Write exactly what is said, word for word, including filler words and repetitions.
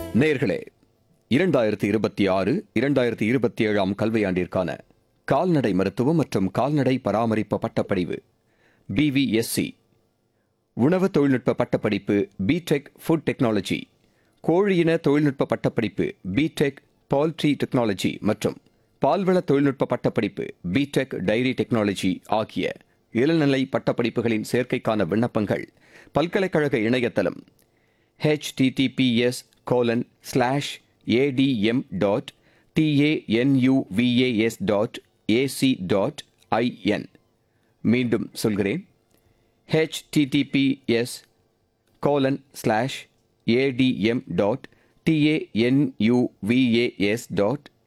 நேயர்களே, இரண்டாயிரத்தி இருபத்தி ஆறு இரண்டாயிரத்தி இருபத்தி ஏழாம் கல்வியாண்டிற்கான கால்நடை மருத்துவம் மற்றும் கால்நடை பராமரிப்பு பட்டப்படிவு பிவிஎஸ்சி, உணவு தொழில்நுட்ப பட்டப்படிப்பு பிடெக் ஃபுட் டெக்னாலஜி, கோழியின தொழில்நுட்ப பட்டப்படிப்பு பிடெக் பவுல்ட்ரி டெக்னாலஜி மற்றும் பால்வள தொழில்நுட்ப பட்டப்படிப்பு பிடெக் டைரி டெக்னாலஜி ஆகிய இளநிலை பட்டப்படிப்புகளின் சேர்க்கைக்கான விண்ணப்பங்கள் பல்கலைக்கழக இணையதளம் HTTPS colon slash ATM dot TANUVAS dot AC dot IN. மீண்டும் சொல்கிறேன், HTTPS colon slash ATM dot TANUVAS dot